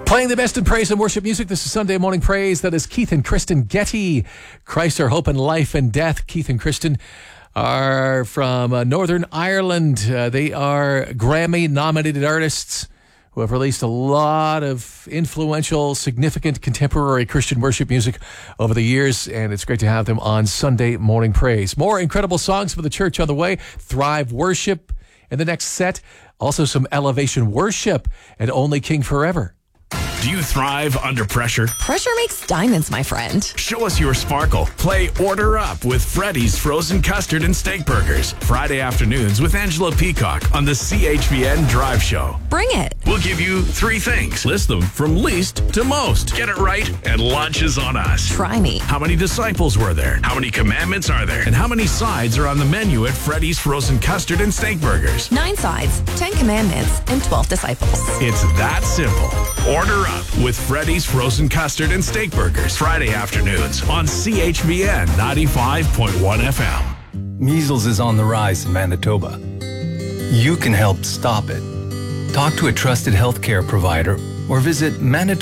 Playing the best in praise and worship music. This is Sunday Morning Praise. That is Keith and Kristen Getty. Christ, our hope in life and death. Keith and Kristen are from Northern Ireland. They are Grammy-nominated artists who have released a lot of influential, significant contemporary Christian worship music over the years, and it's great to have them on Sunday Morning Praise. More incredible songs for the church on the way. Thrive Worship in the next set. Also some Elevation Worship and Only King Forever. Do you thrive under pressure? Pressure makes diamonds, my friend. Show us your sparkle. Play Order Up with Freddy's Frozen Custard and Steak Burgers. Friday afternoons with Angela Peacock on the CHBN Drive Show. Bring it. We'll give you 3 things. List them from least to most. Get it right, and lunch is on us. Try me. How many disciples were there? How many commandments are there? And how many sides are on the menu at Freddy's Frozen Custard and Steak Burgers? 9 sides, 10 commandments, and 12 disciples. It's that simple. Order Up with Freddy's Frozen Custard and Steak Burgers. Friday afternoons on CHBN 95.1 FM. Measles is on the rise in Manitoba. You can help stop it. Talk to a trusted healthcare provider or visit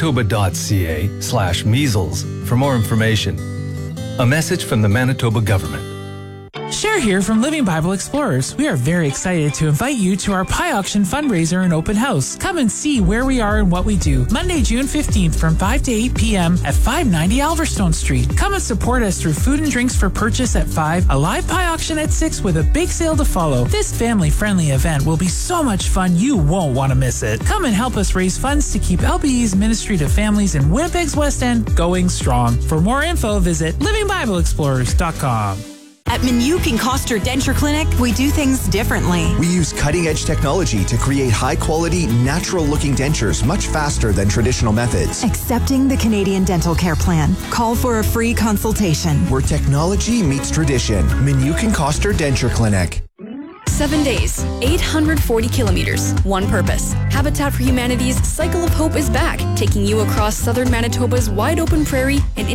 manitoba.ca/measles for more information. A message from the Manitoba government. Cher here from Living Bible Explorers. We are very excited to invite you to our Pie Auction fundraiser and open house. Come and see where we are and what we do. Monday, June 15th from 5 to 8 p.m. at 590 Alverstone Street. Come and support us through food and drinks for purchase at 5, a live pie auction at 6 with a big sale to follow. This family-friendly event will be so much fun you won't want to miss it. Come and help us raise funds to keep LBE's ministry to families in Winnipeg's West End going strong. For more info, visit livingibleexplorers.com. At Minuk and Coster Denture Clinic, we do things differently. We use cutting-edge technology to create high-quality, natural-looking dentures much faster than traditional methods. Accepting the Canadian Dental Care Plan. Call for a free consultation. Where technology meets tradition. Minuk and Coster Denture Clinic. 7 days, 840 kilometers, one purpose. Habitat for Humanity's Cycle of Hope is back, taking you across southern Manitoba's wide open prairie and